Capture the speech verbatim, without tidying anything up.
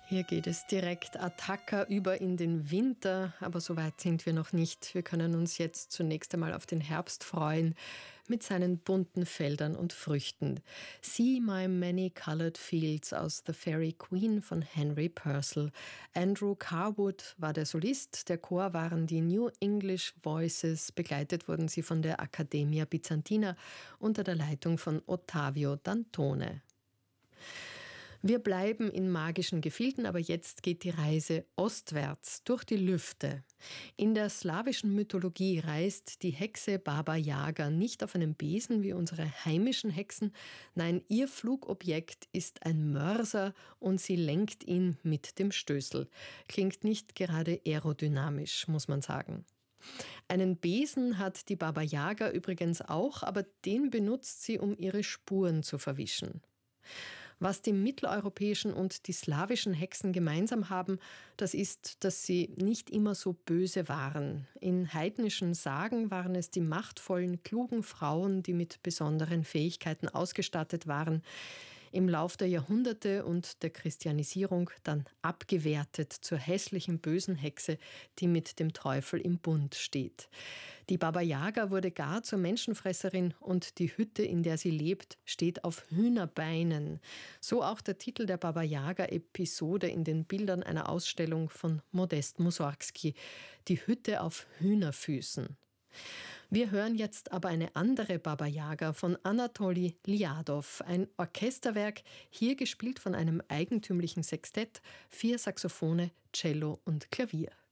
Hier geht es direkt Attacca über in den Winter, aber so weit sind wir noch nicht. Wir können uns jetzt zunächst einmal auf den Herbst freuen mit seinen bunten Feldern und Früchten. See My Many-Colored Fields aus The Fairy Queen von Henry Purcell. Andrew Carwood war der Solist, der Chor waren die New English Voices, begleitet wurden sie von der Accademia Bizantina unter der Leitung von Ottavio Dantone. Wir bleiben in magischen Gefilden, aber jetzt geht die Reise ostwärts durch die Lüfte. In der slawischen Mythologie reist die Hexe Baba Yaga nicht auf einem Besen wie unsere heimischen Hexen. Nein, ihr Flugobjekt ist ein Mörser und sie lenkt ihn mit dem Stößel. Klingt nicht gerade aerodynamisch, muss man sagen. Einen Besen hat die Baba Yaga übrigens auch, aber den benutzt sie, um ihre Spuren zu verwischen. Was die mitteleuropäischen und die slawischen Hexen gemeinsam haben, das ist, dass sie nicht immer so böse waren. In heidnischen Sagen waren es die machtvollen, klugen Frauen, die mit besonderen Fähigkeiten ausgestattet waren, im Lauf der Jahrhunderte und der Christianisierung dann abgewertet zur hässlichen, bösen Hexe, die mit dem Teufel im Bund steht. Die Baba Yaga wurde gar zur Menschenfresserin und die Hütte, in der sie lebt, steht auf Hühnerbeinen. So auch der Titel der Baba Yaga-Episode in den Bildern einer Ausstellung von Modest Mussorgsky, die Hütte auf Hühnerfüßen. Wir hören jetzt aber eine andere Baba Yaga von Anatoli Liadow, ein Orchesterwerk, hier gespielt von einem eigentümlichen Sextett, vier Saxophone, Cello und Klavier.